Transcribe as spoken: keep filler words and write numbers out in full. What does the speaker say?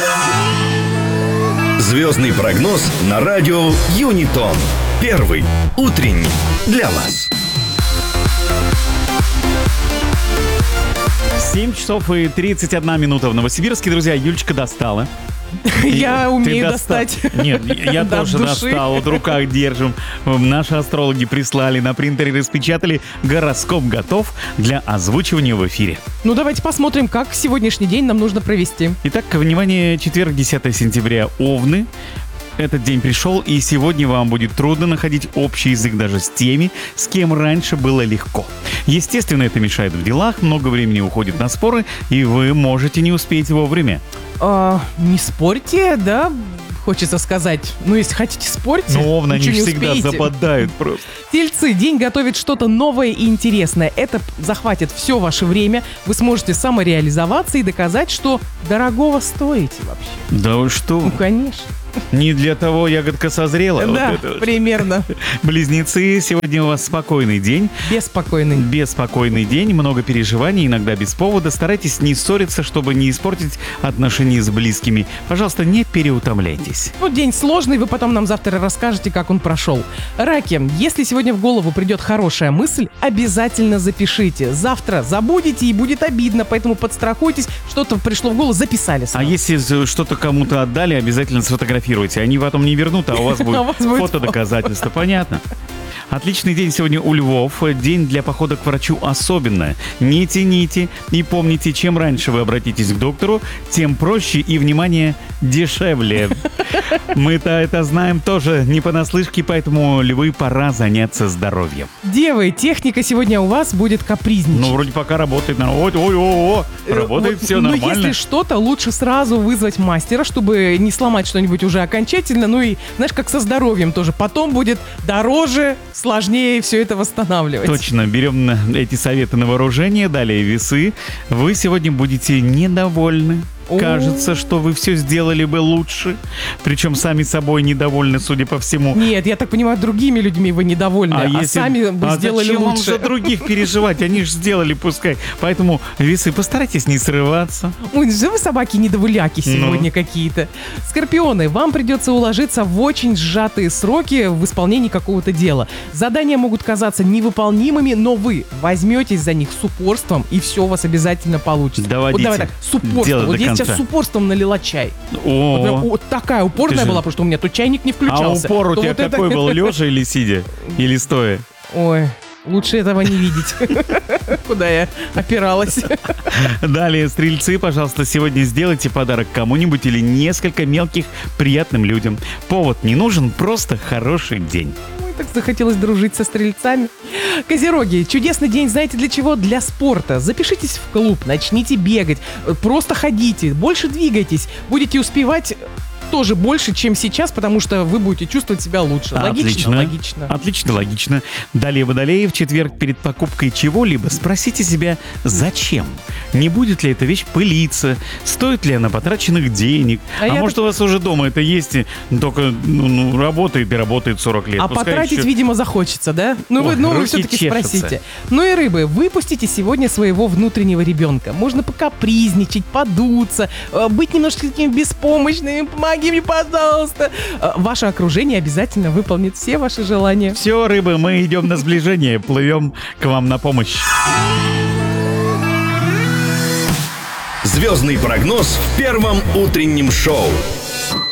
Звездный прогноз на радио Юнитон. Первый утренний для вас. семь часов и тридцать одна минута в Новосибирске. Друзья, Юлечка достала. Я умею Ты достать. Нет, я Да, тоже в души. достал. Вот в руках держим. Наши астрологи прислали, на принтере распечатали. Гороскоп готов для озвучивания в эфире. Ну, давайте посмотрим, как сегодняшний день нам нужно провести. Итак, внимание, четверг, десятое сентября, Овны. Этот день пришел, и сегодня вам будет трудно находить общий язык даже с теми, с кем раньше было легко. Естественно, это мешает в делах, много времени уходит на споры, и вы можете не успеть вовремя. А, не спорьте, да? Хочется сказать. Ну, если хотите, спорьте. Но Овны, они ничего же не всегда успеете. западают просто. Тельцы, день готовит что-то новое и интересное. Это захватит все ваше время. Вы сможете самореализоваться и доказать, что дорогого стоите вообще. Да вы что? Ну, конечно. Не для того ягодка созрела. Вот Да, это вот. примерно. Близнецы, сегодня у вас спокойный день. Беспокойный. Беспокойный день, много переживаний, иногда без повода. Старайтесь не ссориться, чтобы не испортить отношения с близкими. Пожалуйста, не переутомляйтесь. Ну, день сложный, вы потом нам завтра расскажете, как он прошел. Раки, если сегодня в голову придет хорошая мысль, обязательно запишите. Завтра забудете и будет обидно, поэтому подстрахуйтесь. Что-то пришло в голову, записали А сразу. если что-то кому-то отдали, обязательно сфотографируйте. Они потом не вернут, а у вас А у будет вас будет фотодоказательство. Понятно? Отличный день сегодня у львов. День для похода к врачу особенно. Не тяните и помните, чем раньше вы обратитесь к доктору, тем проще и, внимание, дешевле. Мы-то это знаем тоже не понаслышке, поэтому, львы, пора заняться здоровьем. Девы, техника сегодня у вас будет капризничать. Ну, вроде пока работает. Ой, ой, ой, ой, работает Вот, все но нормально. если что-то, лучше сразу вызвать мастера, чтобы не сломать что-нибудь уже окончательно. Ну и, знаешь, как со здоровьем тоже. Потом будет дороже, сложнее все это восстанавливать. Точно, берем на- эти советы на вооружение. Далее весы. Вы сегодня будете недовольны. О. Кажется, что вы все сделали бы лучше. Причем сами собой недовольны, судя по всему. Нет, я так понимаю, другими людьми вы недовольны, а, если- сами бы а сделали зачем вам лучше. за других переживать? Они же сделали, пускай. Поэтому, весы, постарайтесь не срываться. Ой, же вы собаки-недовыляки сегодня какие-то. Скорпионы, вам придется уложиться в очень сжатые сроки в исполнении какого-то дела. Задания могут казаться невыполнимыми, но вы возьметесь за них с упорством, и все у вас обязательно получится. Доводите Вот давай так, с упорством. дело Вот до я конца. сейчас с упорством налила чай. Вот, О, прям вот такая упорная Ты же- была, потому что у меня тут чайник не а включался. упор у То тебя вот это- какой был, лежа или сидя? Или стоя? Ой, лучше этого не видеть. Куда я опиралась. Далее, стрельцы, пожалуйста, сегодня сделайте подарок кому-нибудь или несколько мелких приятным людям. Повод не нужен, просто хороший день. Ой, так захотелось дружить со стрельцами. Козероги, чудесный день, знаете для чего? Для спорта. Запишитесь в клуб, начните бегать, э, просто ходите, больше двигайтесь. Будете успевать тоже больше, чем сейчас, потому что вы будете чувствовать себя лучше. Логично, логично. Отлично, логично. Далее, водолеи, в четверг перед покупкой чего-либо спросите себя, зачем? Не будет ли эта вещь пылиться? Стоит ли она потраченных денег? А А, я может, так- у вас уже дома это есть, и только ну, ну, работает и работает сорок лет. А Пускай потратить, еще- видимо, захочется, да? Ну, вы, Ой, ну вы руки все-таки чешутся. спросите. Ну и рыбы, выпустите сегодня своего внутреннего ребенка. Можно покапризничать, подуться, э, быть немножко такими беспомощными. Помоги мне, пожалуйста. Э, Ваше окружение обязательно выполнит все ваши желания. Все, рыбы, мы идем на сближение, плывем к вам на помощь. Звездный прогноз в первом утреннем шоу.